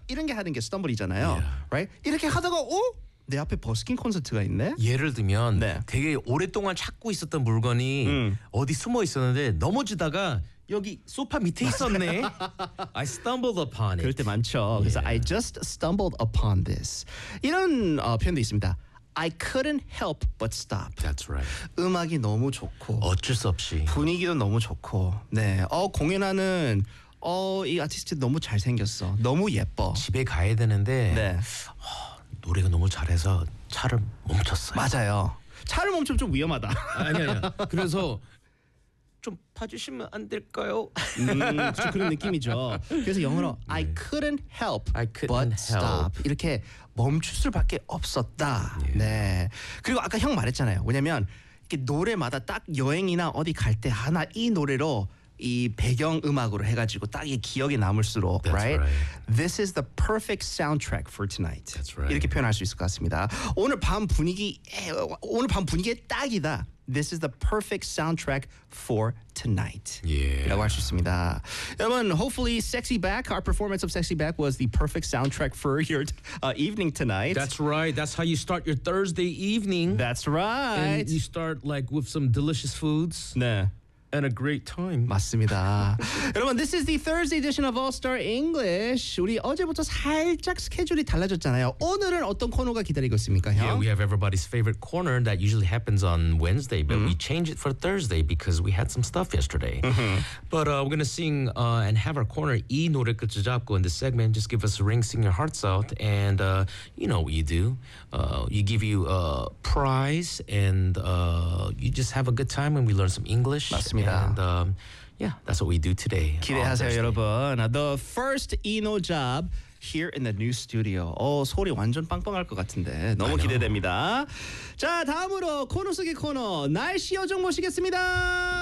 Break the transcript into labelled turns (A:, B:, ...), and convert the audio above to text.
A: 이런 게 하는 게 스탬블이잖아요.
B: Yeah.
A: Right? 이렇게 하다가 내 앞에 버스킹 콘서트가 있네.
B: 예를 들면
A: 네.
B: 되게 오랫동안 찾고 있었던 물건이 어디 숨어 있었는데 넘어지다가 여기 소파 밑에 있었네. I stumbled upon it.
A: 그럴 때 많죠. 그래서 I just stumbled upon this. 이런 표현도 있습니다. I couldn't help but stop.
B: That's right.
A: 음악이 너무 좋고
B: 어쩔 수 없이.
A: 분위기도 너무 좋고 네. 공연하는 이 아티스트 너무 잘생겼어. 너무 예뻐.
B: 집에 가야 되는데
A: 네.
B: 노래가 너무 잘해서 차를 멈췄어요.
A: 맞아요. 차를 멈추면 좀 위험하다.
B: 아니야. 그래서 좀 봐주시면 안 될까요?
A: 그렇죠. 그런 느낌이죠. 그래서 영어로 I couldn't help
B: I couldn't
A: but
B: help.
A: stop 이렇게 멈출 수밖에 없었다. 네. 그리고 아까 형 말했잖아요. 왜냐면 이렇게 노래마다 딱 여행이나 어디 갈 때 하나 이 노래로 이 배경 음악으로 해가지고 딱 이 기억에 남을수록
B: That's
A: right?
B: right.
A: This is the perfect soundtrack for tonight.
B: That's right.
A: 이렇게 표현할 수 있을 것 같습니다. 오늘 밤 분위기에 딱이다. This is the perfect soundtrack for tonight.
B: Yeah.
A: 라고 할 수 있습니다. 여러분, hopefully Sexy Back, our performance of Sexy Back was the perfect soundtrack for your evening tonight.
B: That's right. That's how you start your Thursday evening.
A: That's right.
B: And you start like with some delicious foods
A: 네.
B: and a great time.
A: 맞습니다. 여러분, this is the Thursday edition of All Star English. 우리 어제부터 살짝 스케줄이 달라졌잖아요. 오늘은 어떤 코너가 기다리고 있습니까, 형?
B: Yeah, we have everybody's favorite corner that usually happens on Wednesday, but we changed it for Thursday because we had some stuff yesterday. But we're gonna sing and have our corner 이 노래 끝을 잡고 in this segment. Just give us a ring, sing your hearts out, and you know what you do. You give you a prize, and you just have a good time, and we learn some English.
A: 맞습니다.
B: And yeah, that's what we do today.
A: 기대하세요, 여러분. The first Eno job here in the new studio. 소리 완전 빵빵할 것 같은데 너무 기대됩니다. 자, 다음으로 코너 속의 코너 날씨 요정 모시겠습니다.